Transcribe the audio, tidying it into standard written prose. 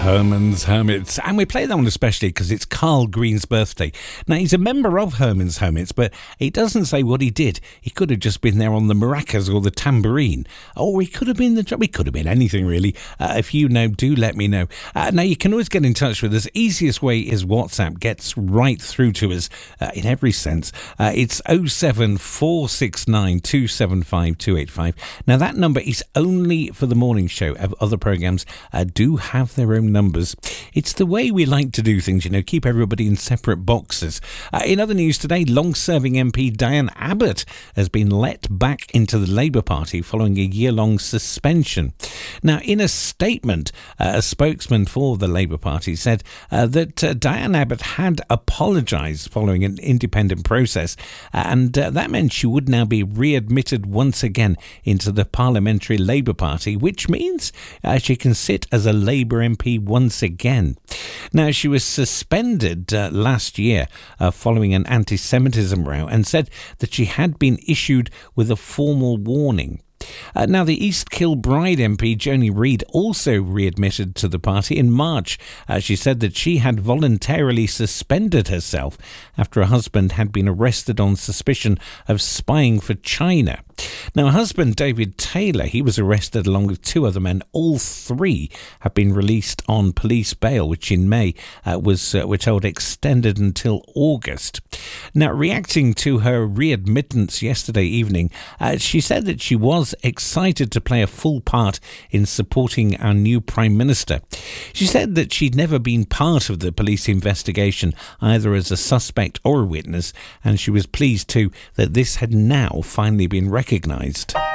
Herman's Hermits, and we play that one especially because it's Carl Green's birthday. Now, he's a member of Herman's Hermits, but it doesn't say what he did. He could have just been there on the maracas or the tambourine, or he could have been he could have been anything really. If you know, do let me know. Now, you can always get in touch with us. Easiest way is WhatsApp. Gets right through to us in every sense. It's 07469 275 285. Now, that number is only for the morning show. Other programmes do have their own numbers. It's the way we like to do things, keep everybody in separate boxes. In other news today, long-serving MP Diane Abbott has been let back into the Labour Party following a year-long suspension. Now, in a statement, a spokesman for the Labour Party said that Diane Abbott had apologised following an independent process, and that meant she would now be readmitted once again into the Parliamentary Labour Party, which means she can sit as a Labour MP once again. Now, she was suspended last year following an anti-Semitism row and said that she had been issued with a formal warning. Now, the East Kilbride MP, Joni Reid, also readmitted to the party in March. She said that she had voluntarily suspended herself after her husband had been arrested on suspicion of spying for China. Now, her husband, David Taylor, he was arrested along with two other men. All three have been released on police bail, which in May we're told extended until August. Now, reacting to her readmittance yesterday evening, she said that she was excited to play a full part in supporting our new Prime Minister. She said that she'd never been part of the police investigation, either as a suspect or a witness, and she was pleased too that this had now finally been recognised.